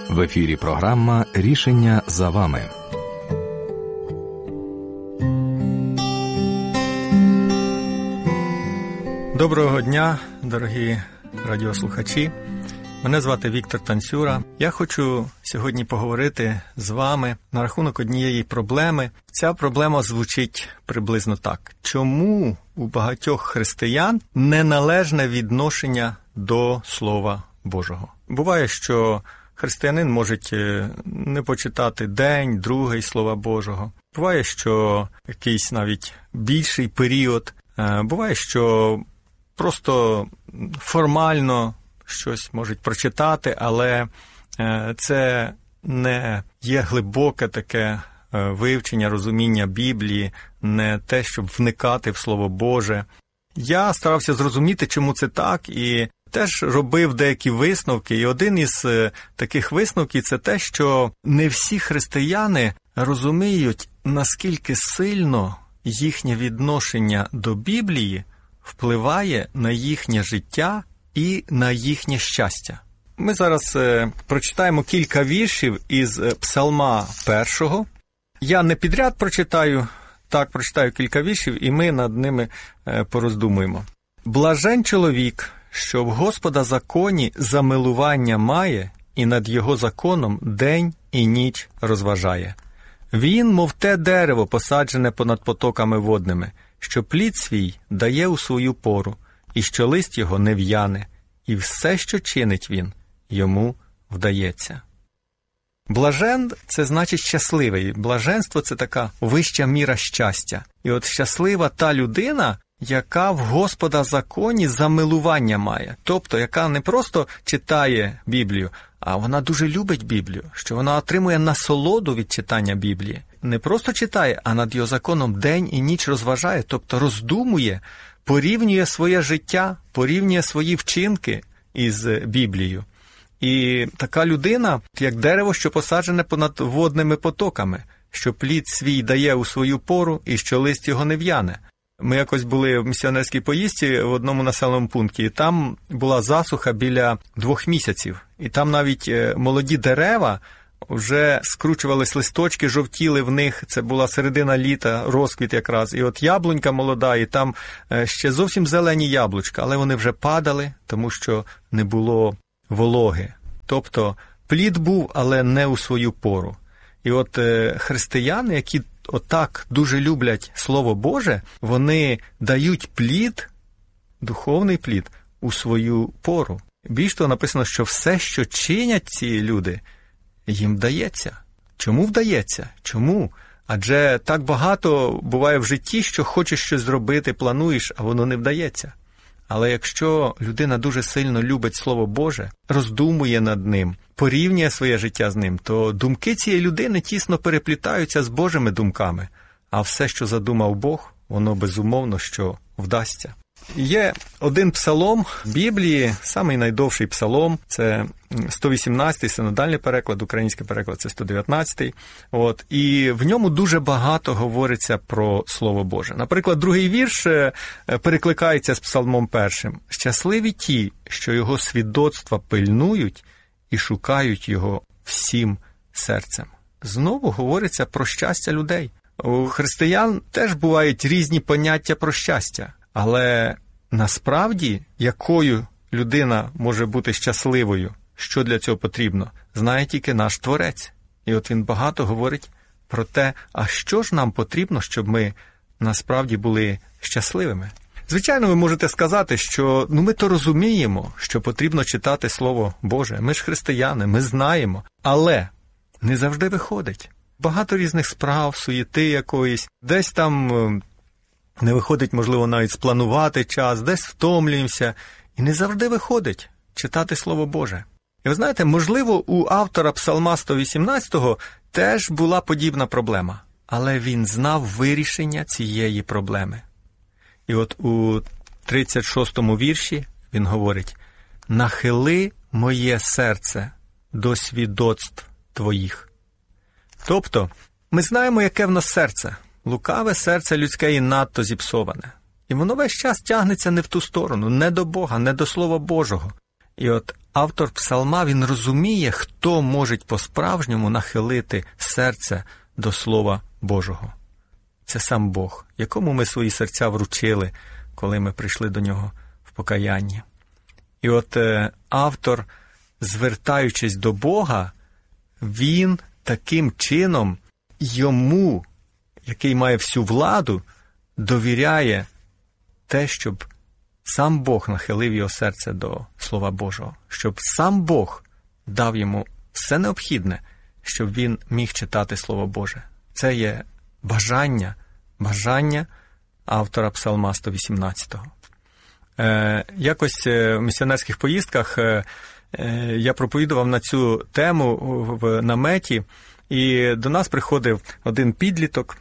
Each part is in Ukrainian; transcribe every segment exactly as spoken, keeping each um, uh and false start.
В ефірі програма «Рішення за вами». Доброго дня, дорогі радіослухачі. Мене звати Віктор Танцюра. Я хочу сьогодні поговорити з вами на рахунок однієї проблеми. Ця проблема звучить приблизно так. Чому у багатьох християн неналежне відношення до Слова Божого? Буває, що християнин може не почитати день, другий Слова Божого. Буває, що якийсь навіть більший період. Буває, що просто формально щось можуть прочитати, але це не є глибоке таке вивчення, розуміння Біблії, не те, щоб вникати в Слово Боже. Я старався зрозуміти, чому це так, і теж робив деякі висновки. І один із таких висновків – це те, що не всі християни розуміють, наскільки сильно їхнє відношення до Біблії впливає на їхнє життя і на їхнє щастя. Ми зараз е, прочитаємо кілька віршів із Псалма першого. Я не підряд прочитаю, так прочитаю кілька віршів, і ми над ними е, пороздумуємо. «Блажен чоловік, що в Господа законі замилування має, і над його законом день і ніч розважає. Він, мов те дерево, посаджене понад потоками водними, що плід свій дає у свою пору, і що лист його не в'яне, і все, що чинить він, йому вдається». Блажен – це значить щасливий. Блаженство – це така вища міра щастя. І от щаслива та людина, яка в Господа законі замилування має. Тобто, яка не просто читає Біблію, а вона дуже любить Біблію, що вона отримує насолоду від читання Біблії. Не просто читає, а над його законом день і ніч розважає, тобто роздумує, порівнює своє життя, порівнює свої вчинки із Біблією. І така людина, як дерево, що посаджене понад водними потоками, що плід свій дає у свою пору і що лист його не в'яне. Ми якось були в місіонерській поїздці в одному населеному пункті, і там була засуха біля двох місяців. І там навіть молоді дерева вже скручувались листочки, жовтіли в них, це була середина літа, розквіт якраз. І от яблунька молода, і там ще зовсім зелені яблучка, але вони вже падали, тому що не було вологи. Тобто плід був, але не у свою пору. І от християни, які отак дуже люблять Слово Боже, вони дають плід, духовний плід, у свою пору. Більш того, написано, що все, що чинять ці люди, їм вдається. Чому вдається? Чому? Адже так багато буває в житті, що хочеш щось зробити, плануєш, а воно не вдається. Але якщо людина дуже сильно любить Слово Боже, роздумує над ним, порівнює своє життя з ним, то думки цієї людини тісно переплітаються з Божими думками. А все, що задумав Бог, воно безумовно, що вдасться. Є один псалом Біблії, самий найдовший псалом, це сто вісімнадцятий синодальний переклад, український переклад це сто дев'ятнадцятий. От, і в ньому дуже багато говориться про Слово Боже. Наприклад, другий вірш перекликається з псалмом першим. «Щасливі ті, що його свідоцтва пильнують і шукають його всім серцем». Знову говориться про щастя людей. У християн теж бувають різні поняття про щастя. Але насправді, якою людина може бути щасливою, що для цього потрібно, знає тільки наш Творець. І от він багато говорить про те, а що ж нам потрібно, щоб ми насправді були щасливими. Звичайно, ви можете сказати, що ну ми то розуміємо, що потрібно читати Слово Боже. Ми ж християни, ми знаємо. Але не завжди виходить. Багато різних справ, суєти якоїсь, десь там не виходить, можливо, навіть спланувати час, десь втомлюємося. І не завжди виходить читати Слово Боже. І ви знаєте, можливо, у автора Псалма сто вісімнадцятого теж була подібна проблема. Але він знав вирішення цієї проблеми. І от у тридцять шостому вірші він говорить: «Нахили моє серце до свідоцтв твоїх». Тобто, ми знаємо, яке в нас серце. Лукаве серце людське і надто зіпсоване. І воно весь час тягнеться не в ту сторону, не до Бога, не до Слова Божого. І от автор псалма, він розуміє, хто може по-справжньому нахилити серце до Слова Божого. Це сам Бог, якому ми свої серця вручили, коли ми прийшли до Нього в покаянні. І от е, автор, звертаючись до Бога, він таким чином йому, який має всю владу, довіряє те, щоб сам Бог нахилив його серце до Слова Божого, щоб сам Бог дав йому все необхідне, щоб він міг читати Слово Боже. Це є бажання, бажання автора Псалма сто вісімнадцятого. Е, якось в місіонерських поїздках е, е, я проповідував на цю тему в наметі, і до нас приходив один підліток,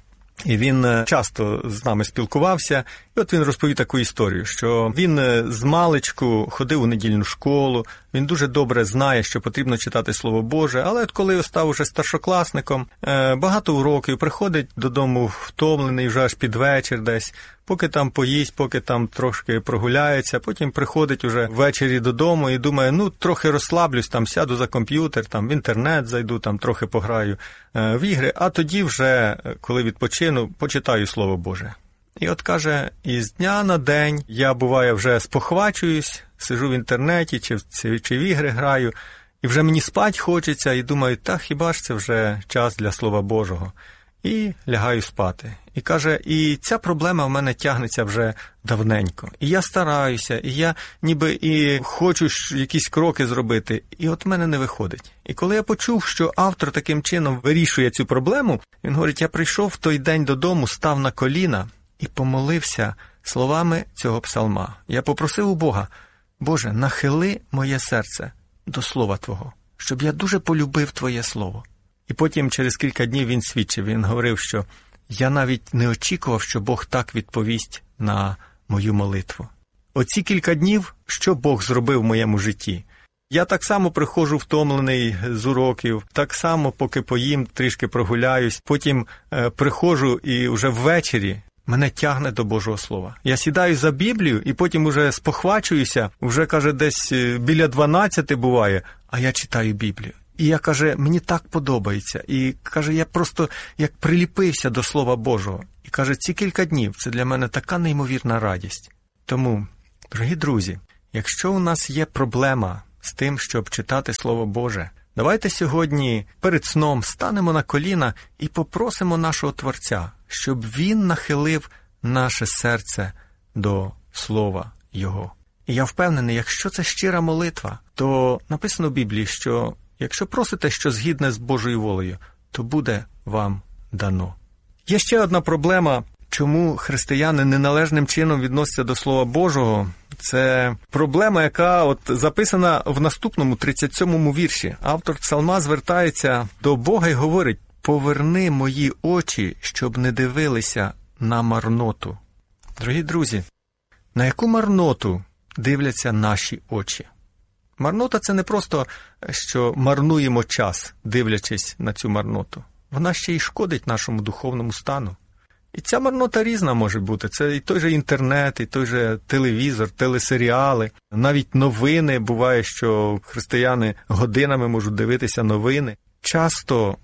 і він часто з нами спілкувався, і от він розповів таку історію, що він з маличку ходив у недільну школу, він дуже добре знає, що потрібно читати Слово Боже, але от коли став уже старшокласником, багато уроків, приходить додому втомлений вже аж під вечір десь, поки там поїсть, поки там трошки прогуляється, потім приходить уже ввечері додому і думає, ну, трохи розслаблюсь, там сяду за комп'ютер, там в інтернет зайду, там трохи пограю е, в ігри, а тоді вже, коли відпочину, почитаю Слово Боже. І от каже, із дня на день я, буває, вже спохвачуюсь, сижу в інтернеті чи, чи, чи в ігри граю, і вже мені спать хочеться, і думаю, та хіба ж це вже час для Слова Божого? І лягаю спати. І каже, і ця проблема в мене тягнеться вже давненько. І я стараюся, і я ніби і хочу якісь кроки зробити, і от в мене не виходить. І коли я почув, що автор таким чином вирішує цю проблему, він говорить, я прийшов в той день додому, став на коліна і помолився словами цього псалма. Я попросив у Бога, Боже, нахили моє серце до Слова Твого, щоб я дуже полюбив Твоє Слово. І потім через кілька днів він свідчив, він говорив, що я навіть не очікував, що Бог так відповість на мою молитву. Оці кілька днів, що Бог зробив в моєму житті? Я так само приходжу втомлений з уроків, так само, поки поїм, трішки прогуляюсь, потім е, приходжу і вже ввечері мене тягне до Божого Слова. Я сідаю за Біблію і потім уже спохвачуюся, вже, каже, десь біля дванадцяти буває, а я читаю Біблію. І я, каже, мені так подобається. І, каже, я просто як приліпився до Слова Божого. І, каже, ці кілька днів – це для мене така неймовірна радість. Тому, дорогі друзі, якщо у нас є проблема з тим, щоб читати Слово Боже, давайте сьогодні перед сном станемо на коліна і попросимо нашого Творця, щоб Він нахилив наше серце до Слова Його. І я впевнений, якщо це щира молитва, то написано в Біблії, що якщо просите, що згідне з Божою волею, то буде вам дано. Є ще одна проблема, чому християни неналежним чином відносяться до Слова Божого. Це проблема, яка от записана в наступному тридцять сьомому вірші. Автор псалма звертається до Бога і говорить, «Поверни мої очі, щоб не дивилися на марноту». Дорогі друзі, на яку марноту дивляться наші очі? Марнота – це не просто, що марнуємо час, дивлячись на цю марноту. Вона ще й шкодить нашому духовному стану. І ця марнота різна може бути. Це і той же інтернет, і той же телевізор, телесеріали. Навіть новини. Буває, що християни годинами можуть дивитися новини. Часто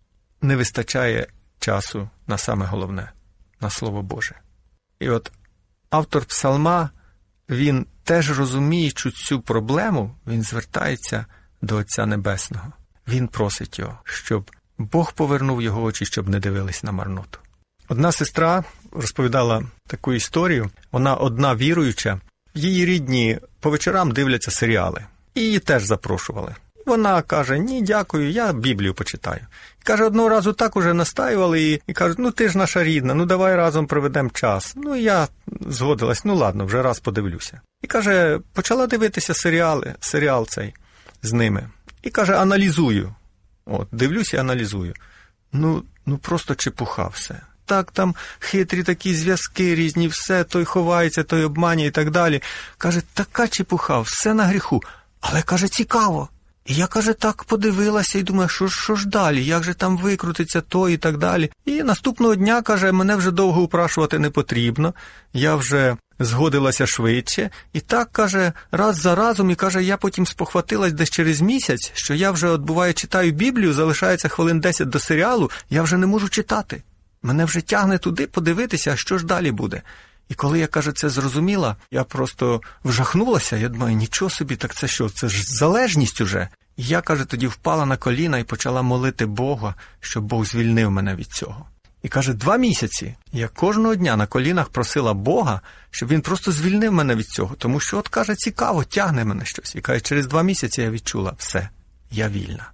не вистачає часу на саме головне – на Слово Боже. І от автор псалма, він теж розуміючи цю проблему, він звертається до Отця Небесного. Він просить його, щоб Бог повернув його очі, щоб не дивились на марноту. Одна сестра розповідала таку історію. Вона одна віруюча. Її рідні по вечорам дивляться серіали. І її теж запрошували. Вона каже, ні, дякую, я Біблію почитаю. І каже, одного разу так уже настаювали і, і кажуть, ну ти ж наша рідна, ну давай разом проведемо час. Ну я згодилась, ну ладно, вже раз подивлюся. І каже, почала дивитися серіали, серіал цей з ними. І каже, аналізую. От, дивлюся і аналізую. Ну, ну просто чепуха все. Так, там хитрі такі зв'язки різні, все, той ховається, той обманює і так далі. Каже, така чепуха, все на гріху. Але, каже, цікаво. І я, каже, так подивилася і думаю, що, що ж далі, як же там викрутиться то і так далі. І наступного дня, каже, мене вже довго упрашувати не потрібно, я вже згодилася швидше. І так, каже, раз за разом, і каже, я потім спохватилась десь через місяць, що я вже, от буває, читаю Біблію, залишається хвилин десять до серіалу, я вже не можу читати. Мене вже тягне туди подивитися, а що ж далі буде. І коли я, каже, це зрозуміла, я просто вжахнулася, я думаю, нічого собі, так це що, це ж залежність уже. І я, каже, тоді впала на коліна і почала молити Бога, щоб Бог звільнив мене від цього. І, каже, два місяці я кожного дня на колінах просила Бога, щоб він просто звільнив мене від цього, тому що, от, каже, цікаво, тягне мене щось. І, каже, через два місяці я відчула, все, я вільна.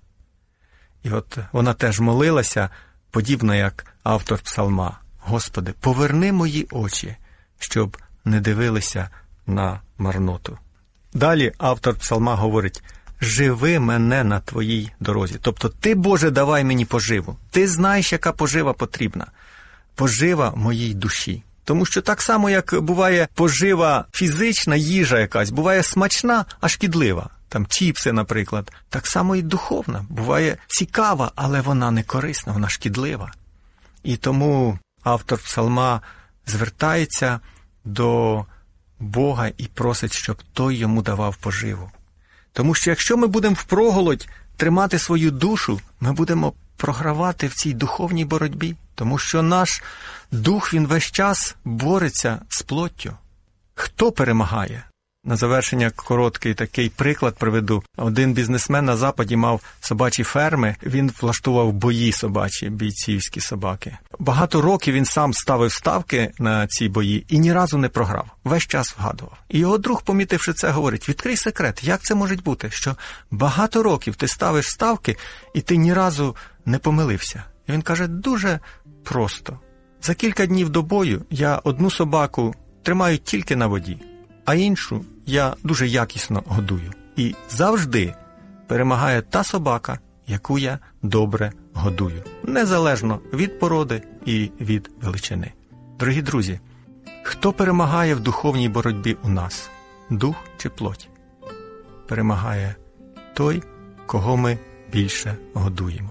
І от вона теж молилася, подібно як автор псалма. Господи, поверни мої очі, щоб не дивилися на марноту. Далі автор псалма говорить, живи мене на твоїй дорозі. Тобто ти, Боже, давай мені поживу. Ти знаєш, яка пожива потрібна. Пожива моїй душі. Тому що так само, як буває пожива фізична, їжа якась, буває смачна, а шкідлива. Там чіпси, наприклад. Так само і духовна. Буває цікава, але вона не корисна, вона шкідлива. І тому автор псалма звертається до Бога і просить, щоб той йому давав поживу. Тому що якщо ми будемо впроголодь тримати свою душу, ми будемо програвати в цій духовній боротьбі. Тому що наш дух, він весь час бореться з плоттю. Хто перемагає? На завершення короткий такий приклад приведу. Один бізнесмен на Западі мав собачі ферми, він влаштував бої собачі, бійцівські собаки. Багато років він сам ставив ставки на ці бої і ні разу не програв. Весь час вгадував. І його друг, помітивши це, говорить, відкрий секрет, як це може бути, що багато років ти ставиш ставки і ти ні разу не помилився. І він каже, дуже просто. За кілька днів до бою я одну собаку тримаю тільки на воді, а іншу я дуже якісно годую. І завжди перемагає та собака, яку я добре годую. Незалежно від породи і від величини. Дорогі друзі, хто перемагає в духовній боротьбі у нас? Дух чи плоть? Перемагає той, кого ми більше годуємо.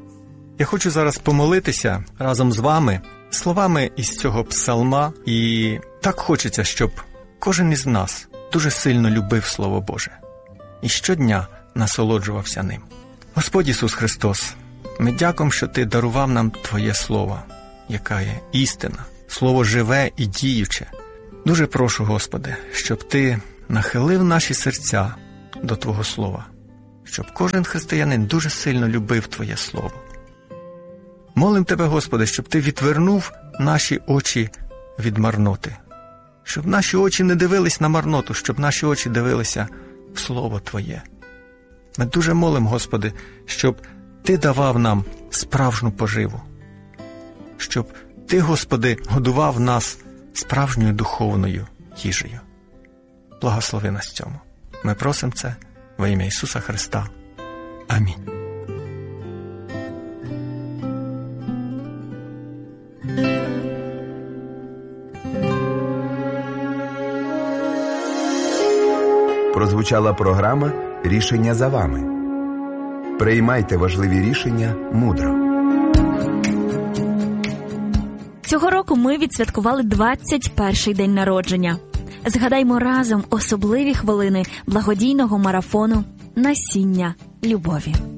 Я хочу зараз помолитися разом з вами словами із цього псалма. І так хочеться, щоб кожен із нас дуже сильно любив Слово Боже і щодня насолоджувався ним. Господь Ісус Христос, ми дякуємо, що Ти дарував нам Твоє Слово, яка є істина, Слово живе і діюче. Дуже прошу, Господи, щоб Ти нахилив наші серця до Твого Слова, щоб кожен християнин дуже сильно любив Твоє Слово. Молим Тебе, Господи, щоб Ти відвернув наші очі від марноти, щоб наші очі не дивились на марноту, щоб наші очі дивилися в Слово Твоє. Ми дуже молимо, Господи, щоб Ти давав нам справжню поживу, щоб Ти, Господи, годував нас справжньою духовною їжею. Благослови нас цьому. Ми просимо це во ім'я Ісуса Христа. Амінь. Прозвучала програма «Рішення за вами». Приймайте важливі рішення мудро. Цього року ми відсвяткували двадцять перший день народження. Згадаймо разом особливі хвилини благодійного марафону «Насіння любові».